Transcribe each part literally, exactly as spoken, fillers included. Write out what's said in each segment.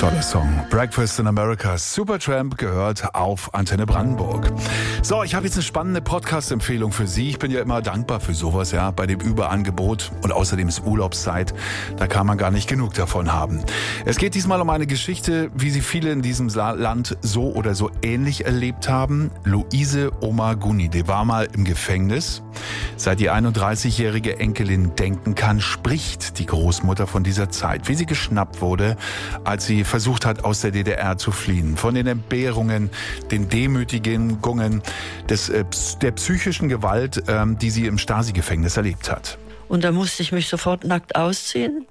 Toller Song. Breakfast in America. Supertramp gehört auf Antenne Brandenburg. So, ich habe jetzt eine spannende Podcast-Empfehlung für Sie. Ich bin ja immer dankbar für sowas, ja, bei dem Überangebot. Und außerdem ist Urlaubszeit. Da kann man gar nicht genug davon haben. Es geht diesmal um eine Geschichte, wie sie viele in diesem Land so oder so ähnlich erlebt haben. Luise Omaguni, die war mal im Gefängnis. Seit die einunddreißigjährige Enkelin denken kann, spricht die Großmutter von dieser Zeit, wie sie geschnappt wurde, als sie versucht hat, aus der D D R zu fliehen. Von den Entbehrungen, den Demütigungen, des, äh, der psychischen Gewalt, ähm, die sie im Stasi-Gefängnis erlebt hat. Und da musste ich mich sofort nackt ausziehen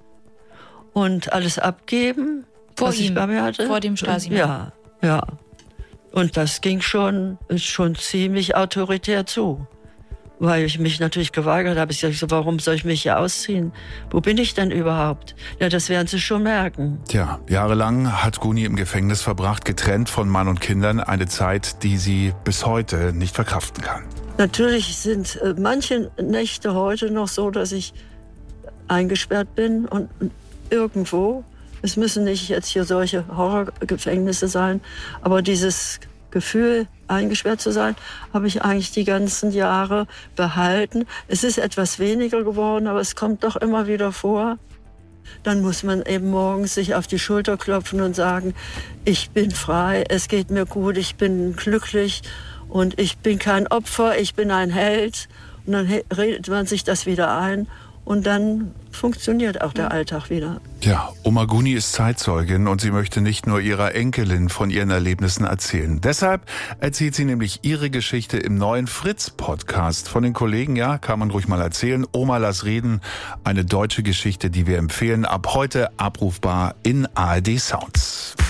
und alles abgeben, vor was ihm, ich bei mir hatte. Vor dem Stasi. Ja, ja. Und das ging schon, schon ziemlich autoritär zu. Weil ich mich natürlich geweigert habe. Ich sagte, warum soll ich mich hier ausziehen? Wo bin ich denn überhaupt? Ja, das werden Sie schon merken. Tja, jahrelang hat Guni im Gefängnis verbracht, getrennt von Mann und Kindern. Eine Zeit, die sie bis heute nicht verkraften kann. Natürlich sind äh, manche Nächte heute noch so, dass ich eingesperrt bin und irgendwo, es müssen nicht jetzt hier solche Horrorgefängnisse sein, aber dieses Gefühl, eingesperrt zu sein, habe ich eigentlich die ganzen Jahre behalten. Es ist etwas weniger geworden, aber es kommt doch immer wieder vor. Dann muss man eben morgens sich auf die Schulter klopfen und sagen, ich bin frei, es geht mir gut, ich bin glücklich und ich bin kein Opfer, ich bin ein Held. Und dann redet man sich das wieder ein. Und dann funktioniert auch der Alltag wieder. Ja, Omaguni ist Zeitzeugin und sie möchte nicht nur ihrer Enkelin von ihren Erlebnissen erzählen. Deshalb erzählt sie nämlich ihre Geschichte im neuen Fritz-Podcast. Von den Kollegen, ja, kann man ruhig mal erzählen. Oma, lass reden. Eine deutsche Geschichte, die wir empfehlen. Ab heute abrufbar in A R D Sounds.